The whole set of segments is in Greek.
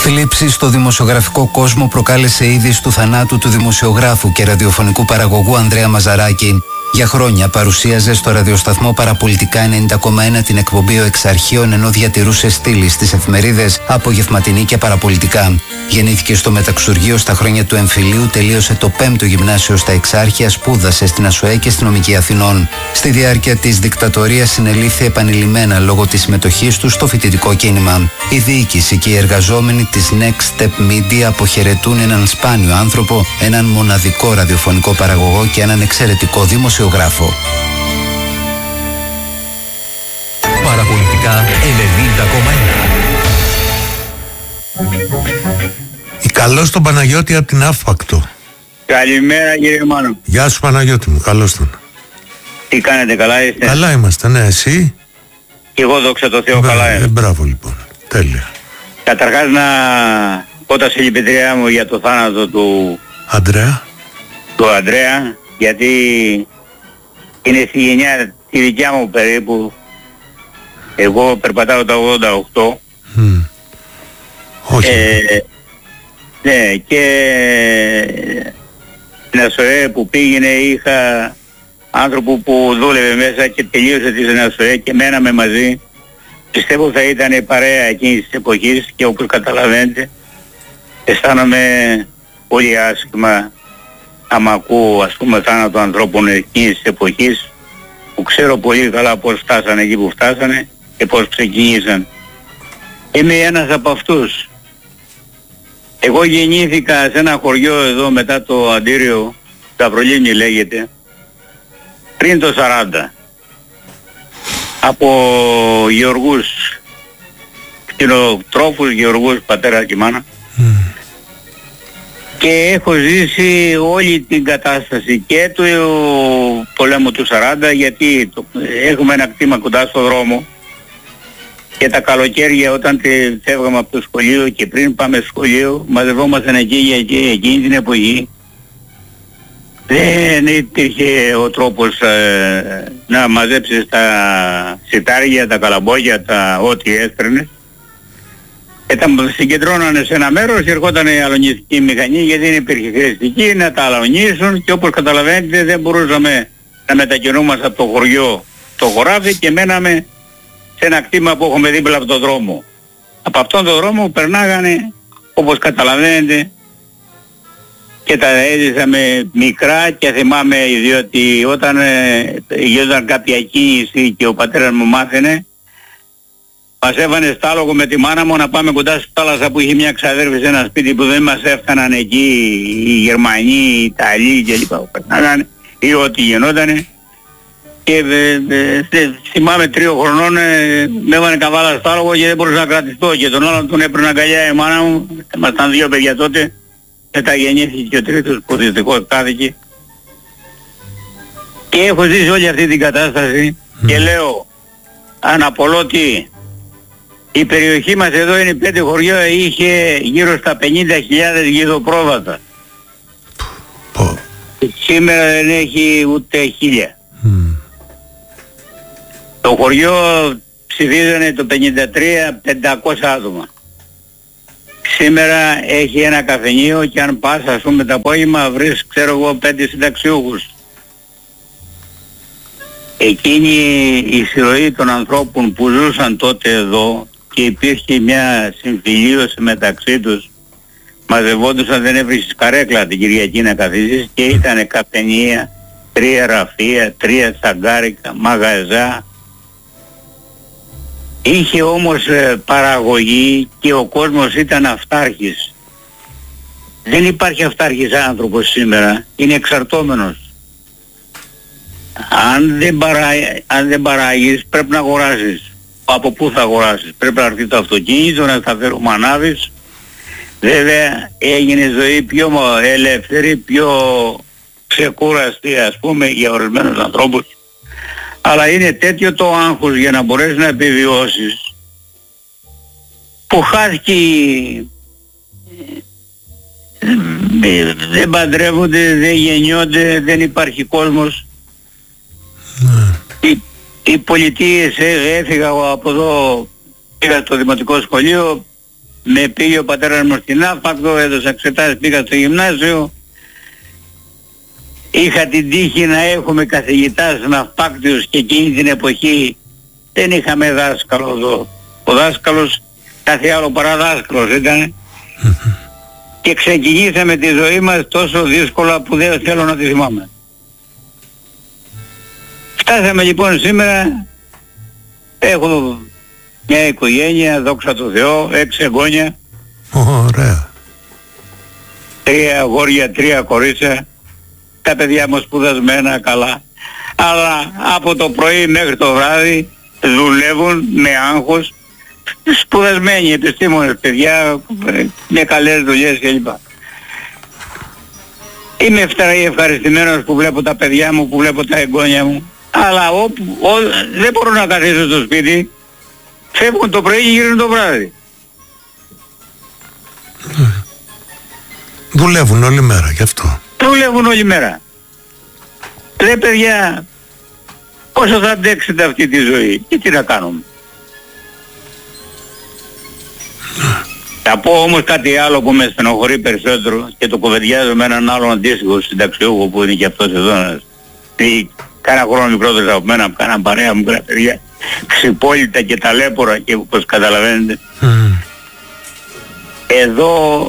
Θλίψη στο δημοσιογραφικό κόσμο προκάλεσε η είδηση του θανάτου του δημοσιογράφου και ραδιοφωνικού παραγωγού Ανδρέα Μαζαράκη. Για χρόνια παρουσίαζε στο ραδιοσταθμό Παραπολιτικά 90,1 την εκπομπή «Ο Εξαρχείων», ενώ διατηρούσε στήλη στις εφημερίδες Απογευματινή και Παραπολιτικά. Γεννήθηκε στο Μεταξουργείο στα χρόνια του εμφυλίου, τελείωσε το 5ο γυμνάσιο στα Εξάρχεια, σπούδασε στην ΑΣΟΕ και στην Νομική Αθηνών. Στη διάρκεια της δικτατορίας συνελήφθη επανειλημμένα λόγω της συμμετοχής του στο φοιτητικό κίνημα. Η διοίκηση και οι εργαζόμενοι της Next Step Media αποχαιρετούν έναν σπάνιο άνθρωπο, έναν μοναδικό ραδιοφωνικό παραγωγό και έναν εξαιρετικό δημοσιογράφο. Παραπολιτικά 90,1. Καλώς τον Παναγιώτη από την Αύπακτο. Καλημέρα κύριε Μάνο. Γεια σου Παναγιώτη μου, καλώς τον. Τι κάνετε, καλά είστε? Καλά είμαστε, ναι, εσύ? Και εγώ δόξα τω Θεώ καλά είμαι. Μπράβο λοιπόν, τέλεια. Καταρχάς να πω τα συλληπιτήριά μου για το θάνατο του Ανδρέα, γιατί είναι στη γενιά τη δικιά μου περίπου. Εγώ περπατάω τα 88. Όχι. Ναι, και στην ΑΣΟΕ που πήγαινε είχα άνθρωπο που δούλευε μέσα και τελείωσε την ΑΣΟΕ και μέναμε μαζί. Πιστεύω θα ήταν παρέα εκείνης της εποχής και όπως καταλαβαίνετε αισθάνομαι πολύ άσχημα άμα ακούω ας πούμε θάνατο ανθρώπων εκείνης της εποχής, που ξέρω πολύ καλά πώς φτάσανε εκεί που φτάσανε και πώς ξεκινήσαν. Είμαι ένας από αυτούς. Εγώ γεννήθηκα σε ένα χωριό εδώ μετά το Αντίριο, Σταυρολίμνη λέγεται, πριν το 40. Από γεωργούς, κτηνοτρόφους γεωργούς, πατέρα και μάνα. Και έχω ζήσει όλη την κατάσταση και του πολέμου του 40, γιατί έχουμε ένα κτήμα κοντά στο δρόμο και τα καλοκαίρια όταν φεύγαμε από το σχολείο και πριν πάμε στο σχολείο μαζευόμασταν εκεί για εκείνη την εποχή. Δεν υπήρχε ο τρόπος να μαζέψεις τα σιτάρια, τα καλαμπόγια, ό,τι έσπραινε. Τα συγκεντρώνανε σε ένα μέρος και ερχόταν η αλωνιστική μηχανή, γιατί δεν υπήρχε χρηστική, να τα αλωνίσουν, και όπως καταλαβαίνετε δεν μπορούσαμε να μετακινούμαστε από το χωριό το χωράφι και μέναμε σε ένα κτήμα που έχουμε δίπλα από τον δρόμο. Από αυτόν τον δρόμο περνάγανε, όπως καταλαβαίνετε, και τα έζησαμε μικρά και θυμάμαι, διότι όταν γινόταν κάποια κίνηση και ο πατέρας μου μάθαινε, μας έβανε στάλογο με τη μάνα μου να πάμε κοντά στη θάλασσα που είχε μια ξαδέρφη σε ένα σπίτι που δεν μας έφταναν εκεί οι Γερμανοί, οι Ιταλοί κλπ. Περνάγανε ή ό,τι γινότανε. Και θυμάμαι 3 χρονών με έβανε καβάλα στάλογο και δεν μπορούσα να κρατηθώ, και τον άλλον τον έπαιρνα αγκαλιά η μάνα μου. Ήμασταν 2 παιδιά τότε. Μετά γεννήθηκε και ο τρίτος που δυστυχώς κάθηκε. Και έχω ζήσει όλη αυτή την κατάσταση και λέω, αναπολώ η περιοχή μας εδώ είναι 5 χωριά, είχε γύρω στα 50.000 γηδοπρόβατα. Σήμερα δεν έχει ούτε 1.000. Το χωριό ψηφίζανε το 53 500 άτομα. Σήμερα έχει ένα καφενείο και αν πας ας πούμε το απόγευμα βρεις, ξέρω εγώ, 5 συνταξιούχους. Εκείνη η συλλογή των ανθρώπων που ζούσαν τότε εδώ και υπήρχε μια συμφιλίωση μεταξύ τους, μαζευόντουσαν, δεν έβρισκες καρέκλα την Κυριακή να καθίσεις και ήτανε καφενεία, 3 ραφεία, 3 τσαγκάρικα, μαγαζά. Είχε όμως παραγωγή και ο κόσμος ήταν αυτάρχης. Δεν υπάρχει αυτάρχης άνθρωπος σήμερα, είναι εξαρτώμενος. Αν δεν παράγεις πρέπει να αγοράσεις. Από πού θα αγοράσεις? Πρέπει να έρθει το αυτοκίνητο, να σταθερό ανάβεις. Βέβαια έγινε ζωή πιο ελεύθερη, πιο ξεκούραστη ας πούμε για ορισμένους ανθρώπους. Αλλά είναι τέτοιο το άγχος για να μπορέσεις να επιβιώσεις, που χάθηκε, δεν παντρεύονται, δεν γεννιόνται, δεν υπάρχει κόσμος. Οι πολιτείες, έφυγα από εδώ, πήγα στο δημοτικό σχολείο, με πήγε ο πατέρας μου στην άφακτο, έδωσα εξετάσεις, πήγα στο γυμνάσιο. Είχα την τύχη να έχουμε καθηγητάς ναυπάκτιους και εκείνη την εποχή δεν είχαμε δάσκαλο εδώ. Ο δάσκαλος κάθε άλλο παρά δάσκαλος ήταν. Και ξεκινήσαμε τη ζωή μας τόσο δύσκολα που δεν θέλω να τη θυμάμαι. Φτάσαμε λοιπόν σήμερα, έχω μια οικογένεια, δόξα τω Θεώ, 6 εγγόνια. Ωραία. 3 αγόρια, 3 κορίτσια. Τα παιδιά μου σπουδασμένα καλά. Αλλά από το πρωί μέχρι το βράδυ δουλεύουν με άγχος. Σπουδασμένοι επιστήμονες παιδιά, με καλές δουλειές κλπ. Είμαι ευχαριστημένος που βλέπω τα παιδιά μου, που βλέπω τα εγγόνια μου. Αλλά δεν μπορώ να καθίσω στο σπίτι. Φεύγουν το πρωί και γυρνούν το βράδυ. Δουλεύουν όλη μέρα γι' αυτό. Δουλεύουν όλη μέρα. Ρε παιδιά, πόσο θα αντέξετε αυτή τη ζωή και τι να κάνουμε. Θα πω όμως κάτι άλλο που με στενοχωρεί περισσότερο και το κουβεντιάζω με έναν άλλον αντίστοιχο συνταξιούχο που είναι και αυτός εδώ. Κάνα χρόνο μικρότερος από μένα, που κάναν παρέα μου τα παιδιά, ξυπόλυτα και ταλέπορα και όπως καταλαβαίνετε. Εδώ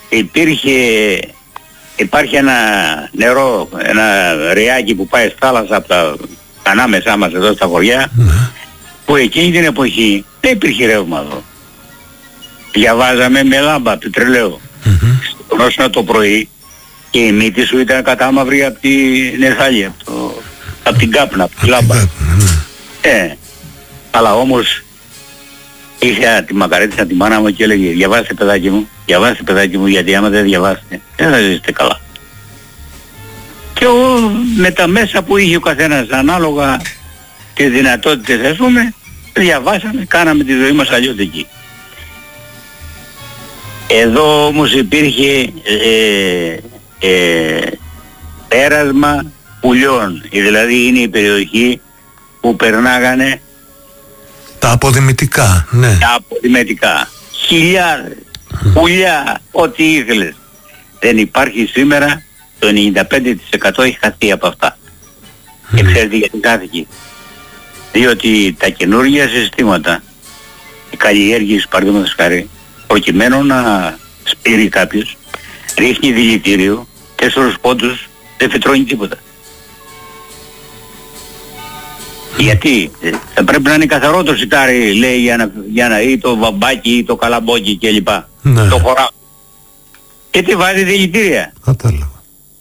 υπάρχει ένα νερό, ένα ρεάκι που πάει στη θάλασσα από τα ανάμεσά μας εδώ στα χωριά, που εκείνη την εποχή δεν υπήρχε ρεύμα εδώ. Διαβάζαμε με λάμπα πετρελαίου. Γνώσουνα το πρωί και η μύτη σου ήταν κατάμαυρη από την Εθάλια, από την κάπνα, από τη λάμπα. Αλλά όμως είχα τη μακαρίτησα τη μάνα μου και έλεγε διαβάστε παιδάκι μου, γιατί άμα δεν διαβάσετε δεν θα ζήσετε καλά. Και εγώ με τα μέσα που είχε ο καθένας ανάλογα τις δυνατότητες ας πούμε, διαβάσαμε, κάναμε τη ζωή μας αλλιώτικη. Εδώ όμως υπήρχε πέρασμα πουλιών, δηλαδή είναι η περιοχή που περνάγανε τα αποδημητικά, ναι. Τα αποδημητικά. Χιλιάδες, πουλιά, ό,τι ήθελες. Δεν υπάρχει σήμερα, το 95% έχει χαθεί από αυτά. Και ξέρετε γιατί χάθηκε. Διότι τα καινούργια συστήματα, οι καλλιέργειες παραδείγματος χάρη, προκειμένου να σπείρει κάποιος, ρίχνει δηλητήριο, 4 πόντους, δεν φυτρώνει τίποτα. Γιατί θα πρέπει να είναι καθαρό το σιτάρι, λέει, για να ή το βαμπάκι ή το καλαμπόκι κλπ. Ναι. Το χωράφι. Και τι βάζει δηλητήρια. Κατάλαβα.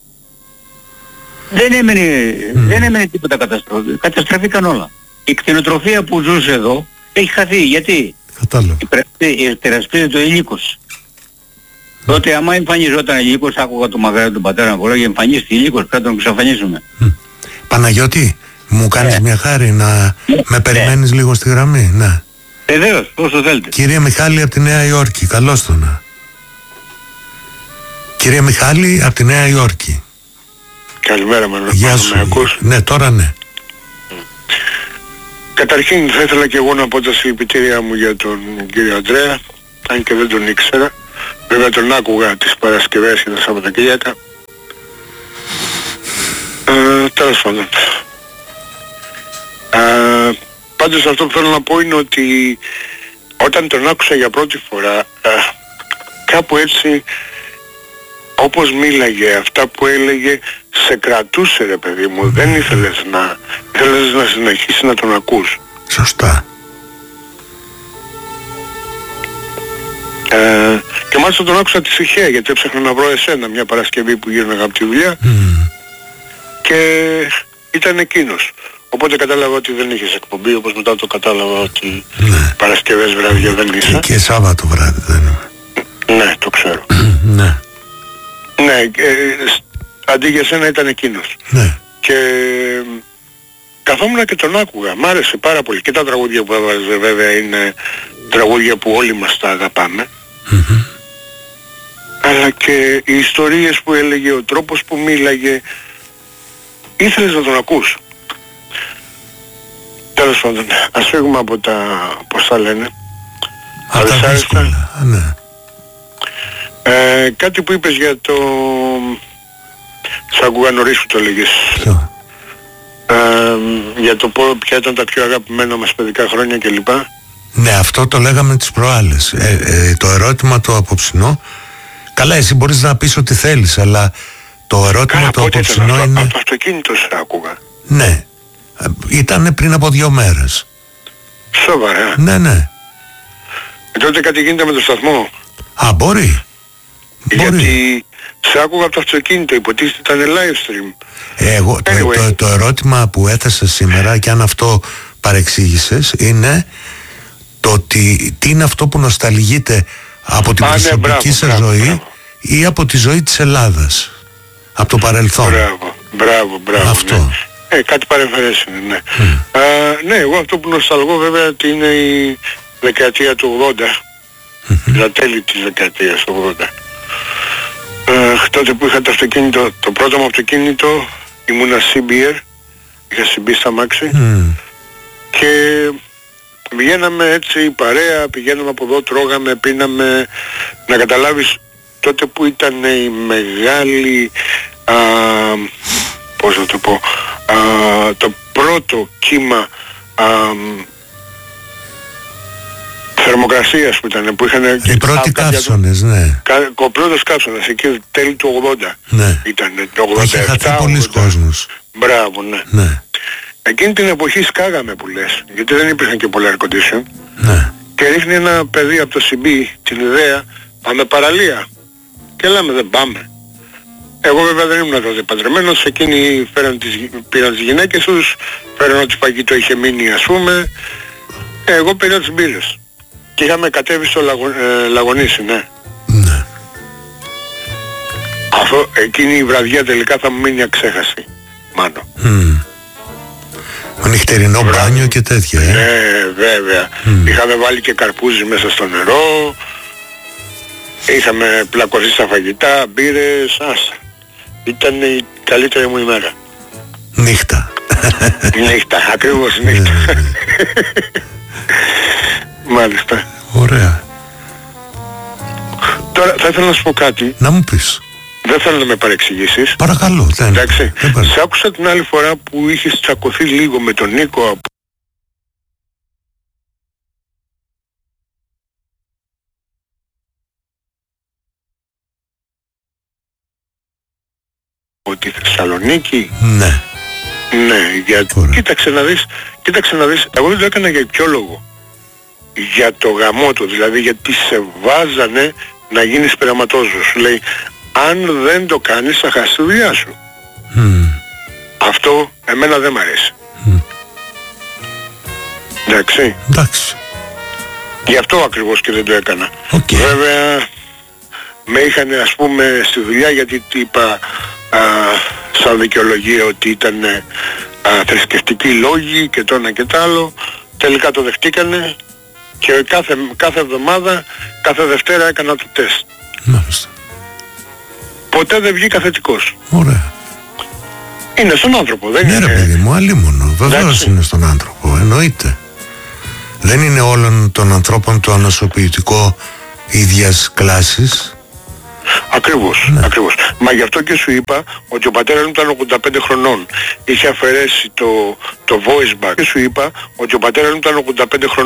Δεν έμενε τίποτα καταστροφή. Καταστραφήκαν όλα. Η κτηνοτροφία που ζούσε εδώ έχει χαθεί. Γιατί? Κατάλαβα. Υπερασπίζεται ο ηλίκος. Τότε άμα εμφανιζόταν ηλίκος, άκουγα το μαγράδι του πατέρα μου, λέγε εμφανίστη ηλίκος, πρέπει να τον εξαφανίσουμε. Παναγιώτη, μου κάνεις μια χάρη να με περιμένεις λίγο στη γραμμή, ναι. Βεβαίως, όσο θέλετε. Κύριε Μιχάλη από τη Νέα Υόρκη, καλώς το να. Κύριε Μιχάλη από τη Νέα Υόρκη. Καλημέρα Μανώλη. Γεια σου. Με ακούς? Ναι, τώρα ναι. Καταρχήν θα ήθελα και εγώ να πω τα συλληπιτήριά μου για τον κύριο Ανδρέα, αν και δεν τον ήξερα. Βέβαια τον άκουγα τις Παρασκευές και τα Σαββατοκύριακα. Τέλος πάντων. Πάντως αυτό που θέλω να πω είναι ότι όταν τον άκουσα για πρώτη φορά, κάπου έτσι όπως μίλαγε, αυτά που έλεγε σε κρατούσε ρε παιδί μου, δεν ήθελες να συνεχίσεις να τον ακούς. Σωστά. Και μάλιστα τον άκουσα τυχαία γιατί έψαχνα να βρω εσένα μια Παρασκευή που γύρναγα από τη δουλειά και ήταν εκείνος. Οπότε κατάλαβα ότι δεν είχες εκπομπή, όπως μετά το κατάλαβα ότι Παρασκευές βράδια δεν είσαι. Και Σάββατο βράδυ δεν είμαι. Ναι, το ξέρω. Ναι. Ναι, αντί για σένα ήταν εκείνος. Ναι. Και καθόμουν και τον άκουγα. Μ' άρεσε πάρα πολύ. Και τα τραγούδια που έβαζε βέβαια είναι τραγούδια που όλοι μας τα αγαπάμε. Αλλά και οι ιστορίες που έλεγε, ο τρόπος που μίλαγε, ήθελες να τον ακούς. Τέλος πάντων, ας φύγουμε από τα, πώς τα λένε, Από τα δύσκολα, ναι. Κάτι που είπες για το... Σ' άκουγα νωρίς που το έλεγες. Ποιο? Για το ποια ήταν τα πιο αγαπημένα μας παιδικά χρόνια κλπ. Ναι, αυτό το λέγαμε τις προάλλες. Το ερώτημα το απόψινό, καλά, εσύ μπορείς να πεις ό,τι θέλεις, αλλά το ερώτημα το απόψινό είναι... Από το αυτοκίνητο σε άκουγα. Ναι, ήτανε πριν από 2 μέρες. Σοβαρά. Ναι, ναι. Τότε κάτι γίνεται με το σταθμό. Α, μπορεί. Γιατί σε άκουγα από το αυτοκίνητο, υποτίθεται ήταν live stream. Εγώ, το ερώτημα που έθεσα σήμερα, και αν αυτό παρεξήγησες, είναι το ότι τι είναι αυτό που νοσταλγείτε από την προσωπική σας ζωή ή από τη ζωή της Ελλάδας, από το παρελθόν. Μπράβο. Αυτό. Ναι. Κάτι παρεμφερές είναι, ναι. Ναι, εγώ αυτό που νοσταλγώ βέβαια ότι είναι η δεκαετία του 80, τα τέλη της δεκαετίας του 80. Τότε που είχα το αυτοκίνητο, το πρώτο μου αυτοκίνητο, ήμουνα CBR, είχα συμπεί στα μάξι και βγαίναμε έτσι παρέα, πηγαίναμε από εδώ, τρώγαμε, πίναμε, να καταλάβεις τότε που ήταν η μεγάλη, πώς να το πω, το πρώτο κύμα θερμοκρασίας που ήταν, που είχαν... Οι πρώτοι καύσωνες, ναι. Ο πρώτος καύσωνας, εκεί τέλη του 80 ναι. Ήταν, το 87. Είχε χαθεί πολλοί κόσμος. Μπράβο, ναι. Εκείνη την εποχή σκάγαμε που λες, γιατί δεν υπήρχαν και πολλά air condition. Ναι. Και ρίχνει ένα παιδί από το CB την ιδέα, πάμε παραλία. Και λέμε δεν πάμε. Εγώ βέβαια δεν ήμουν τότε παντρεμένος, εκείνοι πήραν τις γυναίκες τους, φέραν ότι φαγητό είχε μείνει ας πούμε. Εγώ πήρα τις μπύρες. Και είχαμε κατέβει στο Λαγονίσι, ναι. Αυτό, εκείνη η βραδιά τελικά θα μου μείνει αξέχαστη, Μάνο. Ο νυχτερινό μπάνιο και τέτοια, Ναι, βέβαια. Είχαμε βάλει και καρπούζι μέσα στο νερό. Είχαμε πλακωθεί στα φαγητά, μπύρες, άστα. Ήταν η καλύτερη μου ημέρα. Νύχτα. Νύχτα, ακριβώς νύχτα. Μάλιστα. Ωραία. Τώρα θα ήθελα να σου πω κάτι. Να μου πεις. Δεν θέλω να με παρεξηγήσεις. Παρακαλώ. Εντάξει. Σε άκουσα την άλλη φορά που είχες τσακωθεί λίγο με τον Νίκο από τη Θεσσαλονίκη. Ναι. Ναι, γιατί κοίταξε να δεις, εγώ δεν το έκανα για ποιο λόγο. Για το γαμό του, δηλαδή γιατί σε βάζανε να γίνεις πειραματόζωος. Σου λέει, αν δεν το κάνεις θα χάσεις τη δουλειά σου. Αυτό εμένα δεν μ' αρέσει. Εντάξει. Γι' αυτό ακριβώς και δεν το έκανα. Βέβαια με είχαν ας πούμε στη δουλειά γιατί είπα σαν δικαιολογία ότι ήταν θρησκευτικοί λόγοι και το ένα και το άλλο. Τελικά το δεχτήκανε και κάθε εβδομάδα, κάθε Δευτέρα έκανα το τεστ. Μάλιστα. Ποτέ δεν βγήκα θετικός. Ωραία. Είναι στον άνθρωπο, δεν είναι. Ναι ρε παιδί μου, αλίμονο. Βεβαίως είναι στον άνθρωπο, εννοείται. Δεν είναι όλων των ανθρώπων το ανοσοποιητικό ίδιας κλάσης. Ακριβώς, ακριβώς. Μα γι' αυτό και σου είπα ότι ο πατέρας μου ήταν 85 χρονών. Είχε αφαιρέσει το voice back και σου είπα ότι ο πατέρας μου ήταν 85 χρονών.